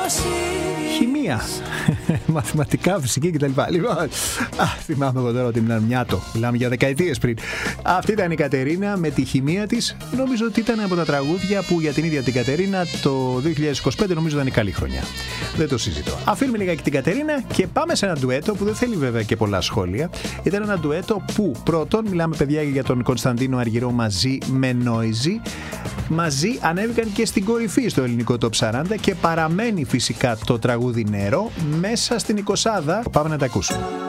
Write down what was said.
Χημεία, μαθηματικά, φυσική κτλ. Λοιπόν, θυμάμαι εγώ τώρα ότι μιλάμε για δεκαετίες πριν. Αυτή ήταν η Κατερίνα με τη χημεία της. Νομίζω ότι ήταν από τα τραγούδια που για την ίδια την Κατερίνα το 2025 νομίζω ήταν η καλή χρονιά. Δεν το συζητώ. Αφήνουμε λίγα και την Κατερίνα και πάμε σε ένα ντουέτο που δεν θέλει βέβαια και πολλά σχόλια. Ήταν ένα ντουέτο που πρώτον, μιλάμε παιδιά για τον Κωνσταντίνο Αργυρό μαζί με Νόιζι. Μαζί ανέβηκαν και στην κορυφή στο ελληνικό Top 40 και παραμένει φυσικά το τραγούδι Νερό μέσα στην 20. Πάμε να τα ακούσουμε.